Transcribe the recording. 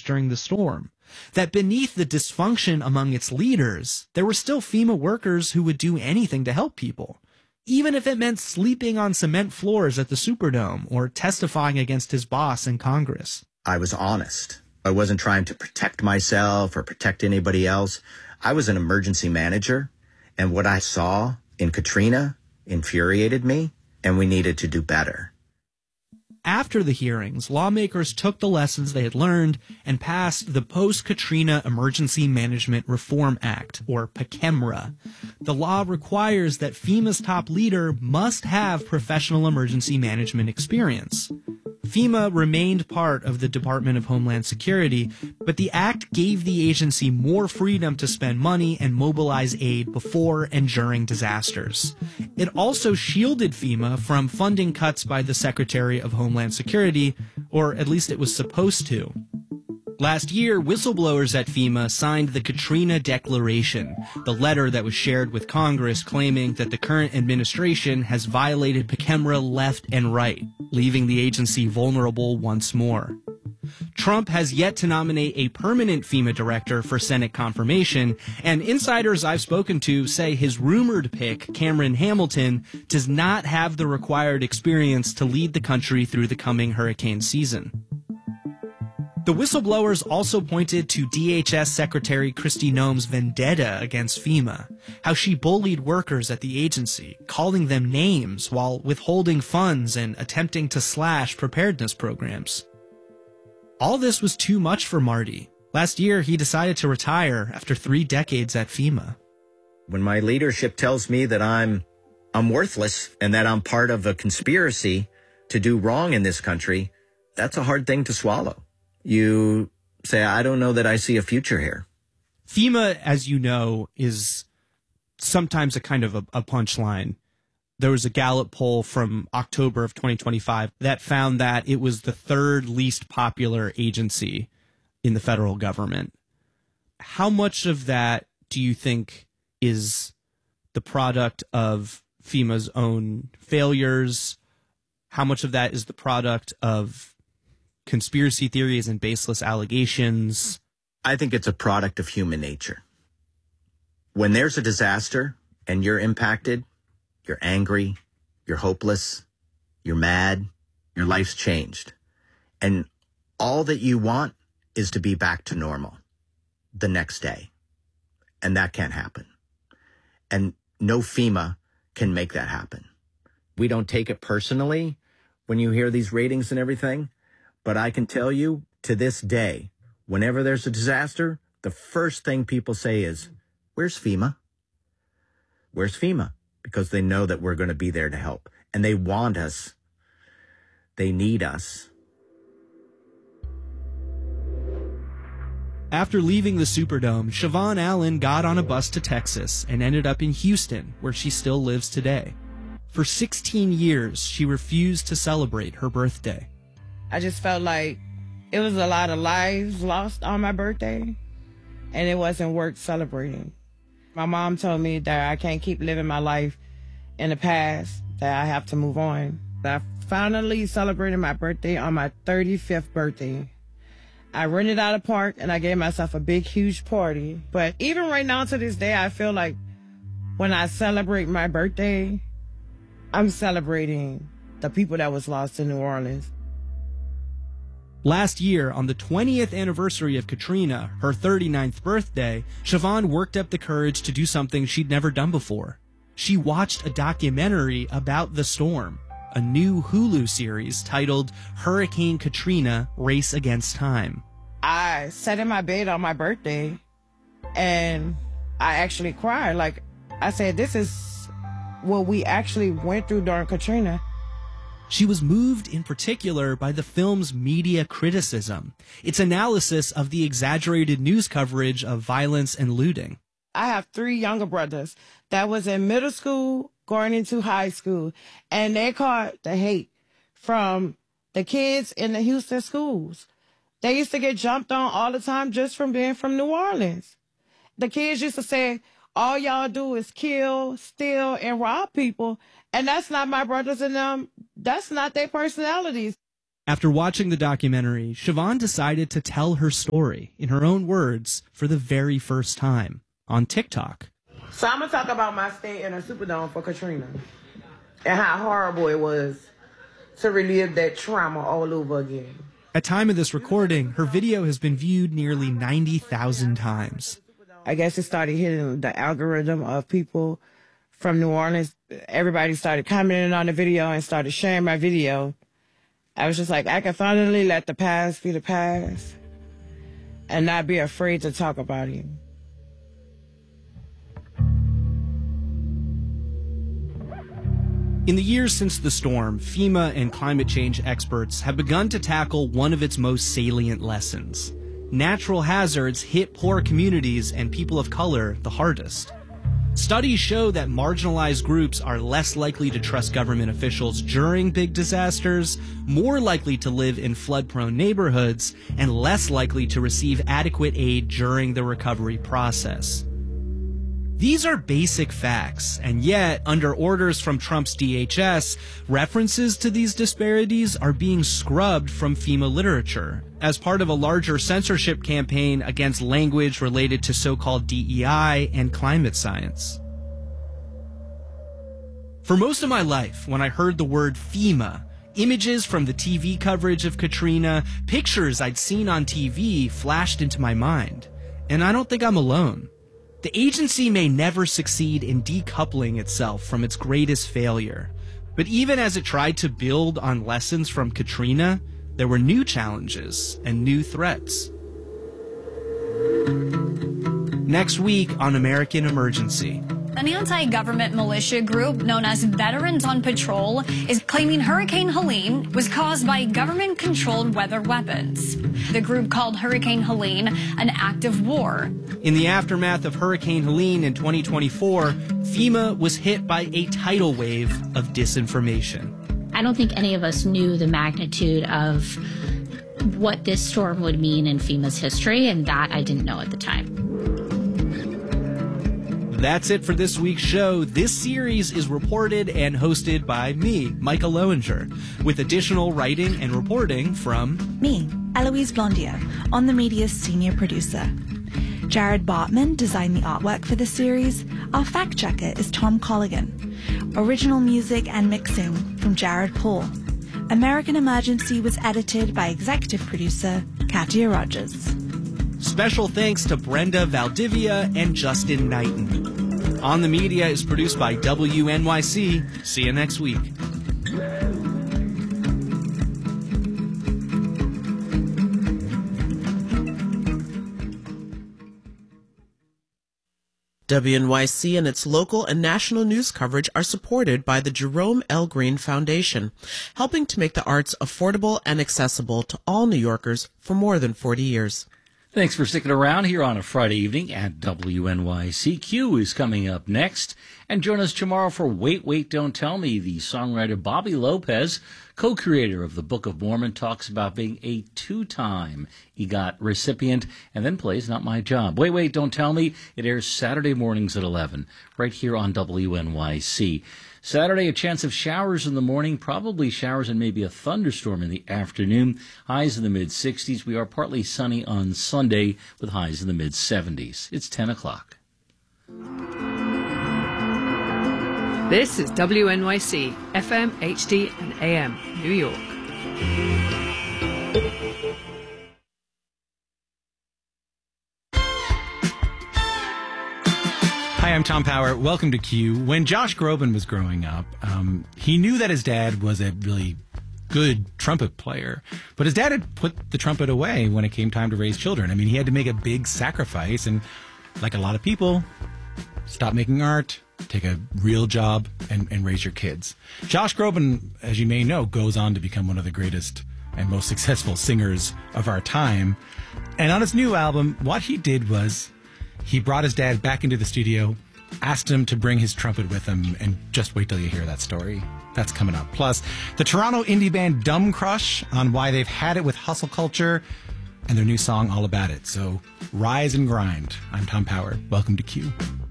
during the storm. That beneath the dysfunction among its leaders, there were still FEMA workers who would do anything to help people, even if it meant sleeping on cement floors at the Superdome or testifying against his boss in Congress. I was honest. I wasn't trying to protect myself or protect anybody else. I was an emergency manager, and what I saw in Katrina infuriated me, and we needed to do better. After the hearings, lawmakers took the lessons they had learned and passed the Post-Katrina Emergency Management Reform Act, or PCEMRA. The law requires that FEMA's top leader must have professional emergency management experience. FEMA remained part of the Department of Homeland Security, but the act gave the agency more freedom to spend money and mobilize aid before and during disasters. It also shielded FEMA from funding cuts by the Secretary of Homeland Security, or at least it was supposed to. Last year, whistleblowers at FEMA signed the Katrina Declaration, the letter that was shared with Congress claiming that the current administration has violated PCEMRA left and right, leaving the agency vulnerable once more. Trump has yet to nominate a permanent FEMA director for Senate confirmation, and insiders I've spoken to say his rumored pick, Cameron Hamilton, does not have the required experience to lead the country through the coming hurricane season. The whistleblowers also pointed to DHS Secretary Kristi Noem's vendetta against FEMA, how she bullied workers at the agency, calling them names while withholding funds and attempting to slash preparedness programs. All this was too much for Marty. Last year, he decided to retire after 3 decades at FEMA. When my leadership tells me that I'm worthless and that I'm part of a conspiracy to do wrong in this country, that's a hard thing to swallow. You say, I don't know that I see a future here. FEMA, as you know, is sometimes a kind of a punchline. There was a Gallup poll from October of 2025 that found that it was the 3rd least popular agency in the federal government. How much of that do you think is the product of FEMA's own failures? How much of that is the product of conspiracy theories and baseless allegations? I think it's a product of human nature. When there's a disaster and you're impacted, you're angry, you're hopeless, you're mad, your life's changed. And all that you want is to be back to normal the next day. And that can't happen. And no FEMA can make that happen. We don't take it personally when you hear these ratings and everything. But I can tell you, to this day, whenever there's a disaster, the first thing people say is, where's FEMA? Where's FEMA? Because they know that we're going to be there to help. And they want us. They need us. After leaving the Superdome, Siobhan Allen got on a bus to Texas and ended up in Houston, where she still lives today. For 16 years, she refused to celebrate her birthday. I just felt like it was a lot of lives lost on my birthday, and it wasn't worth celebrating. My mom told me that I can't keep living my life in the past, that I have to move on. I finally celebrated my birthday on my 35th birthday. I rented out a park, and I gave myself a big, huge party. But even right now to this day, I feel like when I celebrate my birthday, I'm celebrating the people that was lost in New Orleans. Last year, on the 20th anniversary of Katrina, her 39th birthday, Siobhan worked up the courage to do something she'd never done before. She watched a documentary about the storm, a new Hulu series titled Hurricane Katrina: Race Against Time. I sat in my bed on my birthday, and I actually cried. Like, I said, this is what we actually went through during Katrina. She was moved in particular by the film's media criticism, its analysis of the exaggerated news coverage of violence and looting. I have 3 younger brothers that was in middle school going into high school, and they caught the hate from the kids in the Houston schools. They used to get jumped on all the time just from being from New Orleans. The kids used to say, all y'all do is kill, steal, and rob people. And that's not my brothers and them. That's not their personalities. After watching the documentary, Siobhan decided to tell her story in her own words for the very first time on TikTok. So I'm going to talk about my stay in a Superdome for Katrina and how horrible it was to relive that trauma all over again. At time of this recording, her video has been viewed nearly 90,000 times. I guess it started hitting the algorithm of people from New Orleans. Everybody started commenting on the video and started sharing my video. I was just like, I can finally let the past be the past and not be afraid to talk about it. In the years since the storm, FEMA and climate change experts have begun to tackle one of its most salient lessons. Natural hazards hit poor communities and people of color the hardest. Studies show that marginalized groups are less likely to trust government officials during big disasters, more likely to live in flood-prone neighborhoods, and less likely to receive adequate aid during the recovery process. These are basic facts, and yet, under orders from Trump's DHS, references to these disparities are being scrubbed from FEMA literature as part of a larger censorship campaign against language related to so-called DEI and climate science. For most of my life, when I heard the word FEMA, images from the TV coverage of Katrina, pictures I'd seen on TV flashed into my mind. And I don't think I'm alone. The agency may never succeed in decoupling itself from its greatest failure. But even as it tried to build on lessons from Katrina, there were new challenges and new threats. Next week on American Emergency. An anti-government militia group known as Veterans on Patrol is claiming Hurricane Helene was caused by government-controlled weather weapons. The group called Hurricane Helene an act of war. In the aftermath of Hurricane Helene in 2024, FEMA was hit by a tidal wave of disinformation. I don't think any of us knew the magnitude of what this storm would mean in FEMA's history, and that I didn't know at the time. That's it for this week's show. This series is reported and hosted by me, Micah Loewinger, with additional writing and reporting from me, Eloise Blondier, On the Media's senior producer. Jared Bartman designed the artwork for the series. Our fact checker is Tom Colligan. Original music and mixing from Jared Paul. American Emergency was edited by executive producer Katia Rogers. Special thanks to Brenda Valdivia and Justin Knighton. On the Media is produced by WNYC. See you next week. WNYC and its local and national news coverage are supported by the Jerome L. Green Foundation, helping to make the arts affordable and accessible to all New Yorkers for more than 40 years. Thanks for sticking around here on a Friday evening at WNYC. Q is coming up next. And join us tomorrow for Wait, Wait, Don't Tell Me. The songwriter Bobby Lopez, co-creator of the Book of Mormon, talks about being a two-time EGOT recipient and then plays Not My Job. Wait, Wait, Don't Tell Me. It airs Saturday mornings at 11 right here on WNYC. Saturday, a chance of showers in the morning, probably showers and maybe a thunderstorm in the afternoon. Highs in the mid-60s. We are partly sunny on Sunday with highs in the mid-70s. It's 10 o'clock. This is WNYC, FM, HD, and AM, New York. Hi, I'm Tom Power. Welcome to Q. When Josh Groban was growing up, he knew that his dad was a really good trumpet player, but his dad had put the trumpet away when it came time to raise children. I mean, he had to make a big sacrifice, and like a lot of people, stop making art, take a real job, and raise your kids. Josh Groban, as you may know, goes on to become one of the greatest and most successful singers of our time. And on his new album, what he did was he brought his dad back into the studio, asked him to bring his trumpet with him, and just wait till you hear that story. That's coming up. Plus, the Toronto indie band Dumb Crush on why they've had it with hustle culture and their new song All About It. So rise and grind. I'm Tom Power. Welcome to Q.